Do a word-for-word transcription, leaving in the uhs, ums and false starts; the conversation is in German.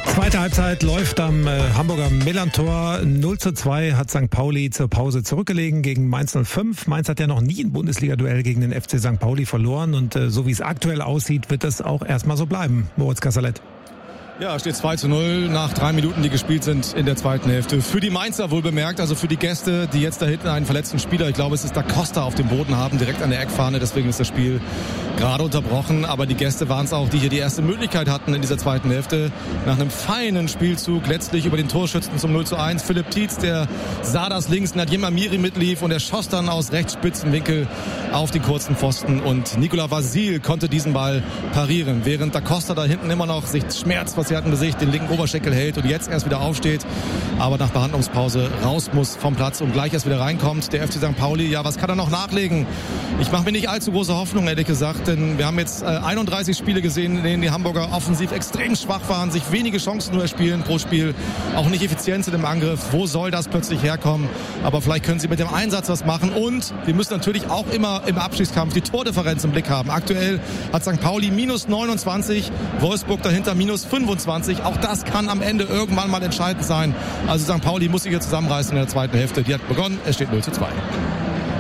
Zweite Halbzeit läuft am äh, Hamburger Millerntor. null zu zwei hat Sankt Pauli zur Pause zurückgelegen gegen Mainz null fünf. Mainz hat ja noch nie ein Bundesliga-Duell gegen den F C Sankt Pauli verloren. Und äh, so wie es aktuell aussieht, wird das auch erstmal so bleiben. Moritz Kasserlet. Ja, steht zwei zu null nach drei Minuten, die gespielt sind in der zweiten Hälfte. Für die Mainzer wohl bemerkt, also für die Gäste, die jetzt da hinten einen verletzten Spieler, ich glaube, es ist Da Costa, auf dem Boden haben, direkt an der Eckfahne. Deswegen ist das Spiel gerade unterbrochen. Aber die Gäste waren es auch, die hier die erste Möglichkeit hatten in dieser zweiten Hälfte. Nach einem feinen Spielzug letztlich über den Torschützen zum null zu eins. Philipp Tietz, der sah das links, Nadjem Amiri mitlief und er schoss dann aus rechts spitzen Winkel auf den kurzen Pfosten. Und Nicolas Vasil konnte diesen Ball parieren, während Da Costa da hinten immer noch sich schmerzt, was sie hatten besiegt, den linken Oberschenkel hält und jetzt erst wieder aufsteht, aber nach Behandlungspause raus muss vom Platz und gleich erst wieder reinkommt. Der F C Sankt Pauli, ja, was kann er noch nachlegen? Ich mache mir nicht allzu große Hoffnung, ehrlich gesagt, denn wir haben jetzt äh, einunddreißig Spiele gesehen, in denen die Hamburger offensiv extrem schwach waren, sich wenige Chancen nur erspielen pro Spiel, auch nicht Effizienz in dem Angriff. Wo soll das plötzlich herkommen? Aber vielleicht können sie mit dem Einsatz was machen und wir müssen natürlich auch immer im Abstiegskampf die Tordifferenz im Blick haben. Aktuell hat Sankt Pauli minus neunundzwanzig, Wolfsburg dahinter minus fünfundzwanzig. Auch das kann am Ende irgendwann mal entscheidend sein. Also Sankt Pauli muss sich hier zusammenreißen in der zweiten Hälfte. Die hat begonnen, es steht null zu zwei.